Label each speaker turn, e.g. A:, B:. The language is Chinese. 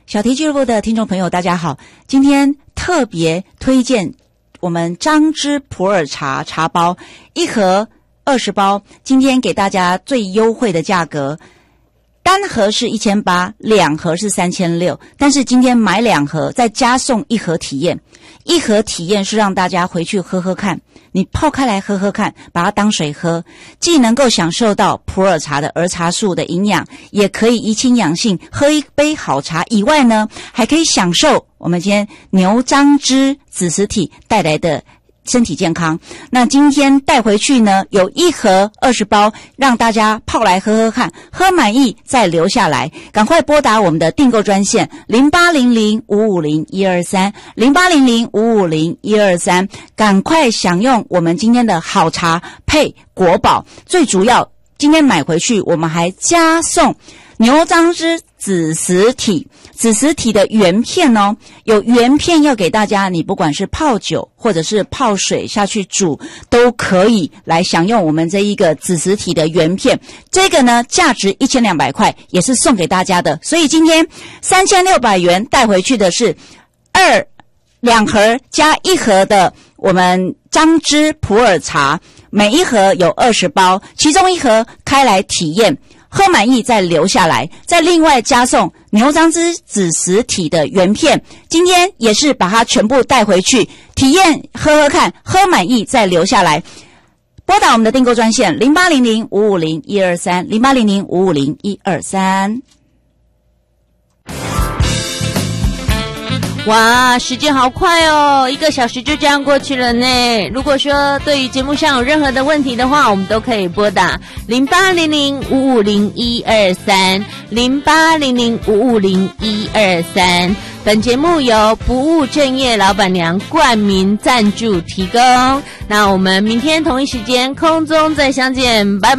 A: 小题俱乐部的听众朋友大家好，今天特别推荐我们张之普洱茶茶包，一盒20包，今天给大家最优惠的价格，单盒是1800，两盒是3600，但是今天买2盒再加送1盒体验，一盒体验是让大家回去喝喝看，你泡开来喝喝看，把它当水喝，既能够享受到普洱茶的儿茶素的营养，也可以怡情养性，喝一杯好茶以外呢，还可以享受我们今天牛樟芝子实体带来的身体健康。那今天带回去呢，有1盒20包，让大家泡来喝喝看，喝满意再留下来。赶快拨打我们的订购专线0800550123 0800550123，赶快享用我们今天的好茶配国宝。最主要，今天买回去我们还加送牛樟芝子实体的原片哦，有原片要给大家，你不管是泡酒或者是泡水下去煮，都可以来享用我们这一个子实体的原片。这个呢，价值1200块，也是送给大家的。所以今天3600元带回去的是2盒加1盒的我们张之普洱茶，每一盒有20包，其中1盒开来体验。喝满意再留下来，再另外加送牛樟芝子实体的原片，今天也是把它全部带回去体验喝喝看，喝满意再留下来。拨打我们的订购专线0800550123 0800550123。
B: 哇，时间好快哦，1个小时就这样过去了呢。如果说对于节目上有任何的问题的话，我们都可以拨打0800550123 0800550123。本节目由不务正业老板娘冠名赞助提供。那我们明天同一时间空中再相见，拜拜。